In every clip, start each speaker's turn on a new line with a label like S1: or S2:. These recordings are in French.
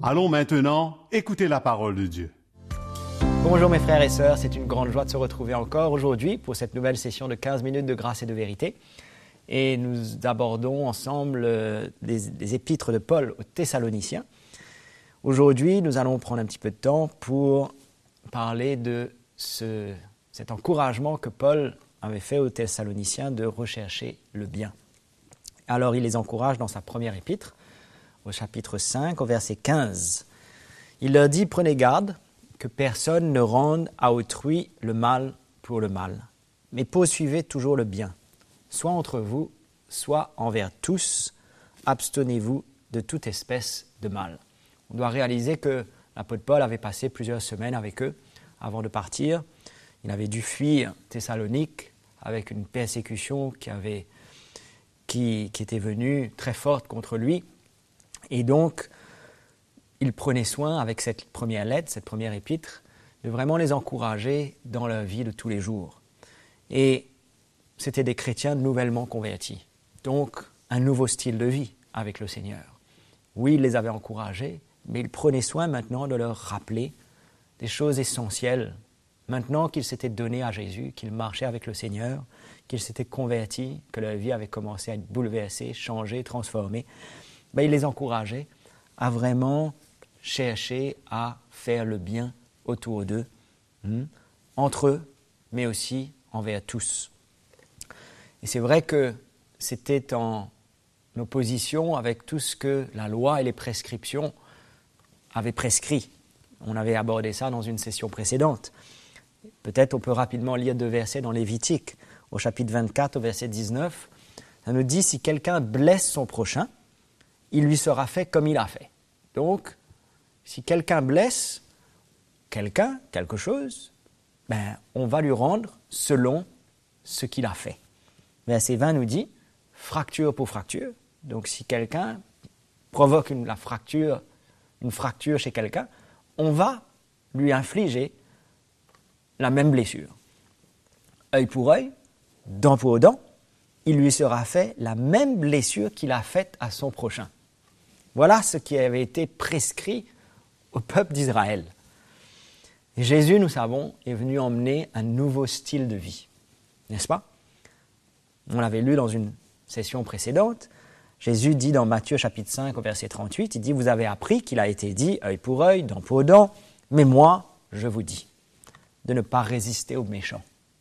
S1: Allons maintenant écouter la parole de Dieu.
S2: Bonjour mes frères et sœurs, c'est une grande joie de se retrouver encore aujourd'hui pour cette nouvelle session de 15 minutes de grâce et de vérité. Et nous abordons ensemble les épîtres de Paul aux Thessaloniciens. Aujourd'hui, nous allons prendre un petit peu de temps pour parler de cet encouragement que Paul avait fait aux Thessaloniciens de rechercher le bien. Alors il les encourage dans sa première épître, au chapitre 5, au verset 15. Il leur dit « Prenez garde que personne ne rende à autrui le mal pour le mal, mais poursuivez toujours le bien, soit entre vous, soit envers tous, abstenez-vous de toute espèce de mal. » On doit réaliser que l'apôtre Paul avait passé plusieurs semaines avec eux avant de partir. Il avait dû fuir Thessalonique avec une persécution qui était venue très forte contre lui. Et donc, il prenait soin, avec cette première lettre, cette première épître, de vraiment les encourager dans leur vie de tous les jours. Et c'était des chrétiens nouvellement convertis. Donc, un nouveau style de vie avec le Seigneur. Oui, il les avait encouragés, mais il prenait soin maintenant de leur rappeler des choses essentielles. Maintenant qu'ils s'étaient donnés à Jésus, qu'ils marchaient avec le Seigneur, qu'ils s'étaient convertis, que leur vie avait commencé à être bouleversée, changée, transformée, il les encourageait à vraiment chercher à faire le bien autour d'eux, entre eux, mais aussi envers tous. Et c'est vrai que c'était en opposition avec tout ce que la loi et les prescriptions avaient prescrit. On avait abordé ça dans une session précédente. Peut-être on peut rapidement lire 2 versets dans Lévitique, au chapitre 24, au verset 19. Ça nous dit « Si quelqu'un blesse son prochain, il lui sera fait comme il a fait. » Donc, si quelqu'un blesse quelque chose, on va lui rendre selon ce qu'il a fait. Verset 20 nous dit « fracture pour fracture ». Donc, si quelqu'un provoque une fracture chez quelqu'un, on va lui infliger la même blessure. Œil pour œil, dent pour dent, il lui sera fait la même blessure qu'il a faite à son prochain. Voilà ce qui avait été prescrit au peuple d'Israël. Et Jésus, nous savons, est venu emmener un nouveau style de vie. N'est-ce pas? On l'avait lu dans une session précédente. Jésus dit dans Matthieu chapitre 5 au verset 38, il dit « Vous avez appris qu'il a été dit œil pour œil, dent pour dent, mais moi, je vous dis de ne pas résister aux méchants.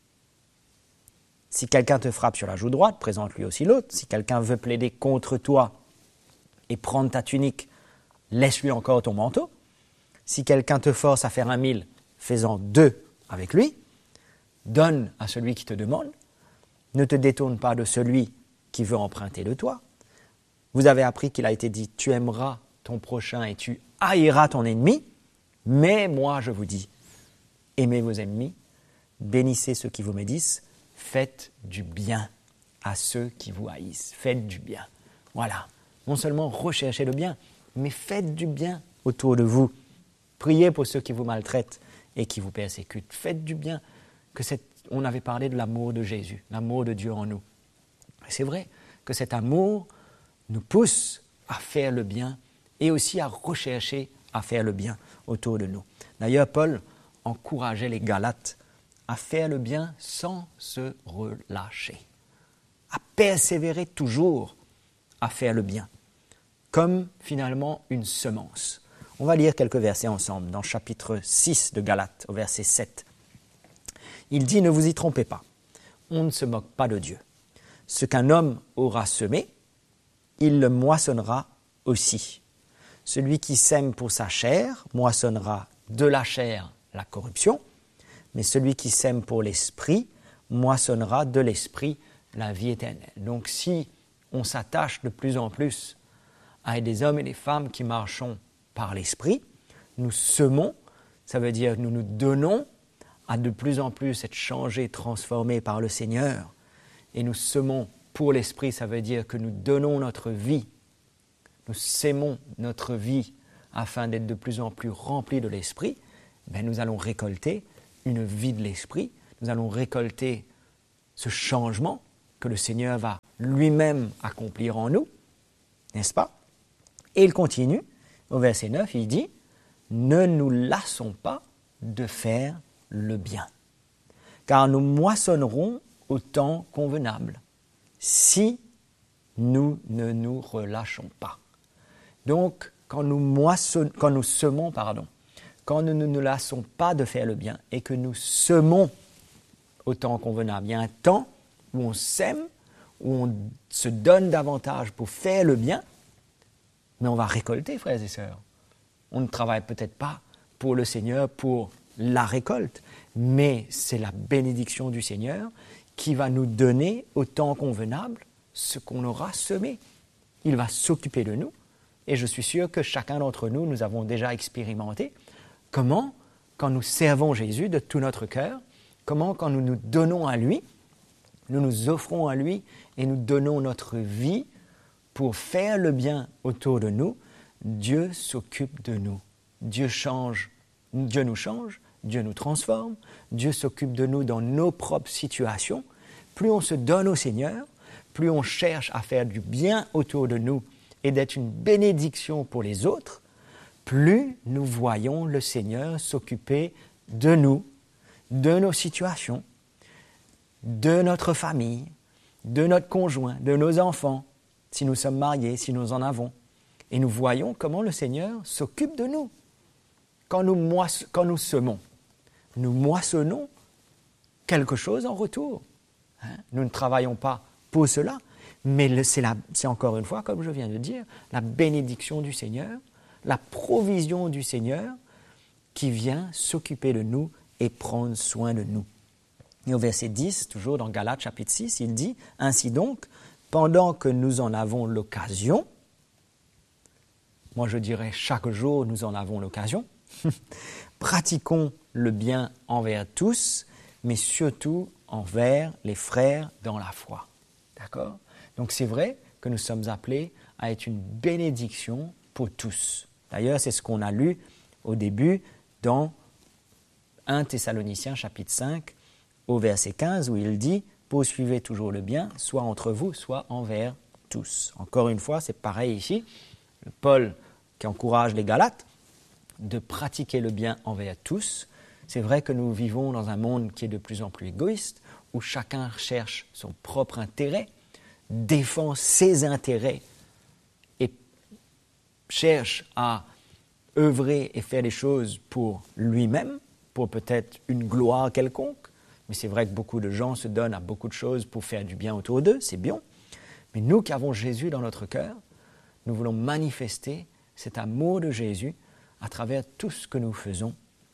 S2: Si quelqu'un te frappe sur la joue droite, présente-lui aussi l'autre. Si quelqu'un veut plaider contre toi et prendre ta tunique, laisse-lui encore ton manteau. Si quelqu'un te force à faire 1 000, fais-en 2 avec lui. Donne à celui qui te demande. Ne te détourne pas de celui qui veut emprunter de toi. Vous avez appris qu'il a été dit, tu aimeras ton prochain et tu haïras ton ennemi. Mais moi, je vous dis, aimez vos ennemis, bénissez ceux qui vous médisent, faites du bien à ceux qui vous haïssent. Faites du bien. Voilà. Non seulement recherchez le bien, mais faites du bien autour de vous. Priez pour ceux qui vous maltraitent et qui vous persécutent. Faites du bien. On avait parlé de l'amour de Jésus, l'amour de Dieu en nous. Et c'est vrai que cet amour nous pousse à faire le bien et aussi à rechercher à faire le bien autour de nous. D'ailleurs, Paul encourageait les Galates à faire le bien sans se relâcher, à persévérer toujours à faire le bien, comme finalement une semence. On va lire quelques versets ensemble, dans le chapitre 6 de Galates, au verset 7. Il dit « Ne vous y trompez pas, on ne se moque pas de Dieu. Ce qu'un homme aura semé, il le moissonnera aussi. Celui qui sème pour sa chair moissonnera de la chair la corruption, mais celui qui sème pour l'esprit moissonnera de l'esprit la vie éternelle. » Donc si on s'attache de plus en plus à des hommes et des femmes qui marchons par l'esprit, nous semons, ça veut dire nous nous donnons à de plus en plus être changés, transformés par le Seigneur, et nous semons pour l'esprit, ça veut dire que nous donnons notre vie, nous sémons notre vie afin d'être de plus en plus remplis de l'esprit, nous allons récolter une vie de l'esprit, nous allons récolter ce changement que le Seigneur va lui-même accomplir en nous, n'est-ce pas? Et il continue, Au verset 9, il dit « Ne nous lassons pas de faire le bien, car nous moissonnerons au temps convenable, si nous ne nous relâchons pas. » Donc, quand nous semons, quand nous ne nous lassons pas de faire le bien et que nous semons au temps convenable, il y a un temps où on sème, où on se donne davantage pour faire le bien, mais on va récolter, frères et sœurs. On ne travaille peut-être pas pour le Seigneur, pour la récolte, mais c'est la bénédiction du Seigneur qui va nous donner au temps convenable ce qu'on aura semé. Il va s'occuper de nous, et je suis sûr que chacun d'entre nous, nous avons déjà expérimenté comment, quand nous servons Jésus de tout notre cœur, comment, quand nous nous donnons à lui, nous nous offrons à lui et nous donnons notre vie pour faire le bien autour de nous, Dieu s'occupe de nous. Dieu nous change, Dieu nous transforme, Dieu s'occupe de nous dans nos propres situations. Plus on se donne au Seigneur, plus on cherche à faire du bien autour de nous et d'être une bénédiction pour les autres, plus nous voyons le Seigneur s'occuper de nous, de nos situations, de notre famille, de notre conjoint, de nos enfants, si nous sommes mariés, si nous en avons. Et nous voyons comment le Seigneur s'occupe de nous. Quand nous semons, nous moissonnons quelque chose en retour. Nous ne travaillons pas pour cela, mais c'est encore une fois, comme je viens de dire, la bénédiction du Seigneur, la provision du Seigneur qui vient s'occuper de nous et prendre soin de nous. Et au verset 10, toujours dans Galates chapitre 6, il dit « Ainsi donc, pendant que nous en avons l'occasion », moi je dirais chaque jour nous en avons l'occasion, pratiquons le bien envers tous, mais surtout envers les frères dans la foi. D'accord ? Donc c'est vrai que nous sommes appelés à être une bénédiction pour tous. D'ailleurs, c'est ce qu'on a lu au début dans 1 Thessaloniciens chapitre 5 au verset 15 où il dit « Poursuivez toujours le bien, soit entre vous, soit envers tous. » Encore une fois, c'est pareil ici. Paul qui encourage les Galates de pratiquer le bien envers tous. C'est vrai que nous vivons dans un monde qui est de plus en plus égoïste, où chacun cherche son propre intérêt, défend ses intérêts et cherche à œuvrer et faire des choses pour lui-même, pour peut-être une gloire quelconque. Mais c'est vrai que beaucoup de gens se donnent à beaucoup de choses pour faire du bien autour d'eux, c'est bien. Mais nous qui avons Jésus dans notre cœur, nous voulons manifester cet amour de Jésus à travers tout ce que nous faisons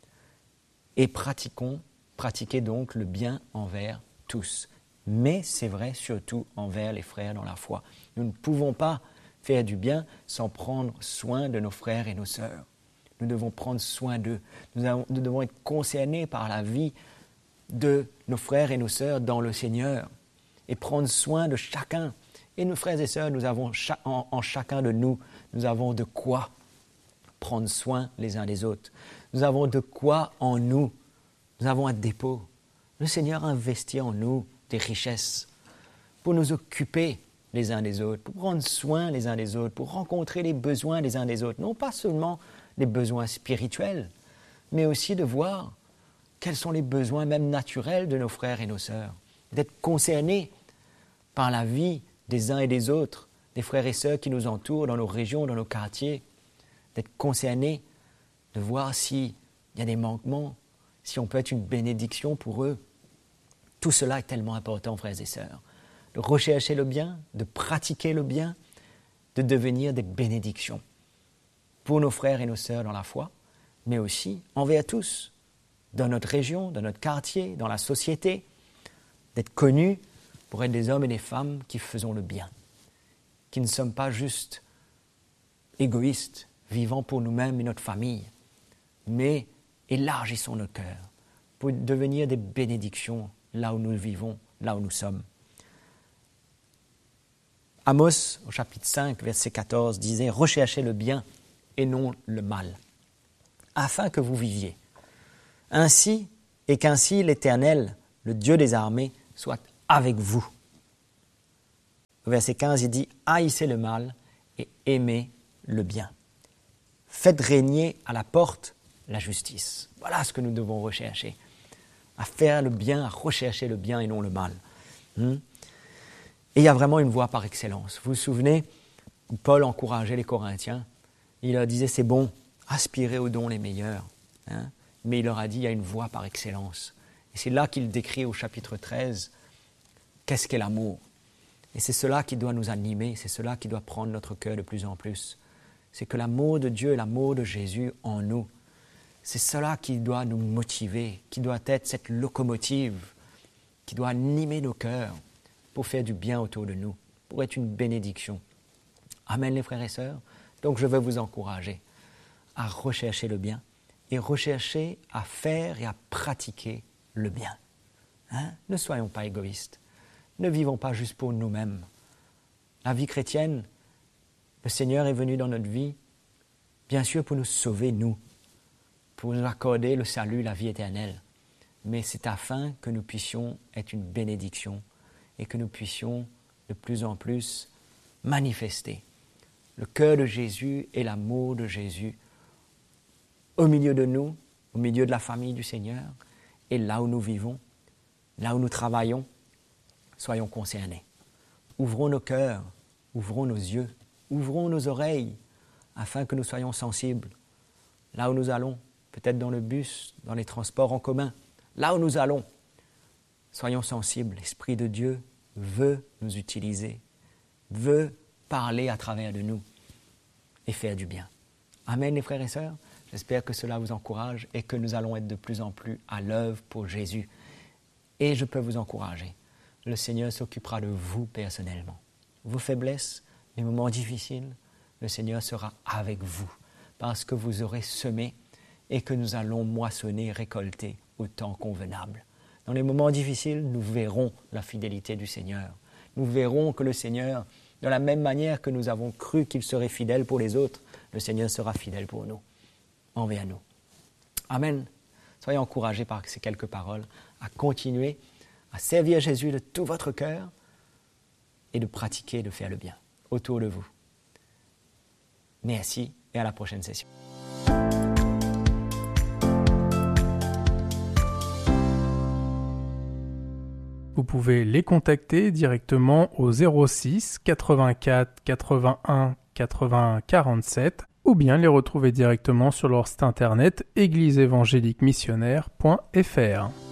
S2: et pratiquer donc le bien envers tous. Mais c'est vrai surtout envers les frères dans la foi. Nous ne pouvons pas faire du bien sans prendre soin de nos frères et nos sœurs. Nous devons prendre soin d'eux. Nous devons être concernés par la vie de nos frères et nos sœurs dans le Seigneur et prendre soin de chacun. Et nos frères et sœurs, nous avons en chacun de nous, nous avons de quoi prendre soin les uns des autres. Nous avons de quoi en nous. Nous avons un dépôt. Le Seigneur a investi en nous des richesses pour nous occuper les uns des autres, pour prendre soin les uns des autres, pour rencontrer les besoins les uns des autres. Non pas seulement les besoins spirituels, mais aussi de voir quels sont les besoins même naturels de nos frères et nos sœurs. D'être concernés par la vie des uns et des autres, des frères et sœurs qui nous entourent dans nos régions, dans nos quartiers. D'être concernés, de voir s'il y a des manquements, si on peut être une bénédiction pour eux. Tout cela est tellement important, frères et sœurs. De rechercher le bien, de pratiquer le bien, de devenir des bénédictions pour nos frères et nos sœurs dans la foi, mais aussi envers tous, dans notre région, dans notre quartier, dans la société, d'être connus pour être des hommes et des femmes qui faisons le bien, qui ne sommes pas juste égoïstes, vivant pour nous-mêmes et notre famille, mais élargissons nos cœurs pour devenir des bénédictions là où nous vivons, là où nous sommes. Amos, au chapitre 5, verset 14, disait « Recherchez le bien et non le mal, afin que vous viviez. Ainsi, et qu'ainsi l'Éternel, le Dieu des armées, soit avec vous. » Au verset 15, il dit « Haïssez le mal et aimez le bien. faites régner à la porte la justice. Voilà ce que nous devons rechercher. À faire le bien, à rechercher le bien et non le mal. Et il y a vraiment une voie par excellence. Vous vous souvenez, Paul encourageait les Corinthiens. Il leur disait, c'est bon, aspirez aux dons les meilleurs. Mais il leur a dit, il y a une voie par excellence. Et c'est là qu'il décrit au chapitre 13, qu'est-ce qu'est l'amour. Et c'est cela qui doit nous animer, c'est cela qui doit prendre notre cœur de plus en plus. C'est que l'amour de Dieu et l'amour de Jésus en nous, c'est cela qui doit nous motiver, qui doit être cette locomotive, qui doit animer nos cœurs pour faire du bien autour de nous, pour être une bénédiction. Amen les frères et sœurs. Donc je veux vous encourager à rechercher le bien et rechercher à faire et à pratiquer le bien. Ne soyons pas égoïstes. Ne vivons pas juste pour nous-mêmes. La vie chrétienne, le Seigneur est venu dans notre vie, bien sûr pour nous sauver, nous, pour nous accorder le salut, la vie éternelle. Mais c'est afin que nous puissions être une bénédiction et que nous puissions de plus en plus manifester le cœur de Jésus et l'amour de Jésus au milieu de nous, au milieu de la famille du Seigneur et là où nous vivons, là où nous travaillons, soyons concernés. Ouvrons nos cœurs, ouvrons nos yeux, ouvrons nos oreilles afin que nous soyons sensibles. Là où nous allons, peut-être dans le bus, dans les transports en commun, là où nous allons, soyons sensibles. L'Esprit de Dieu veut nous utiliser, veut parler à travers de nous et faire du bien. Amen les frères et sœurs. J'espère que cela vous encourage et que nous allons être de plus en plus à l'œuvre pour Jésus. Et je peux vous encourager. Le Seigneur s'occupera de vous personnellement. Vos faiblesses, les moments difficiles, le Seigneur sera avec vous parce que vous aurez semé et que nous allons moissonner, récolter au temps convenable. Dans les moments difficiles, nous verrons la fidélité du Seigneur. Nous verrons que le Seigneur, de la même manière que nous avons cru qu'il serait fidèle pour les autres, le Seigneur sera fidèle pour nous, envers nous. Amen. Soyez encouragés par ces quelques paroles à continuer à servir Jésus de tout votre cœur et de pratiquer, de faire le bien autour de vous. Merci et à la prochaine session.
S3: Vous pouvez les contacter directement au 06 84 81 80 47 ou bien les retrouver directement sur leur site internet égliseévangéliquemissionnaire.fr.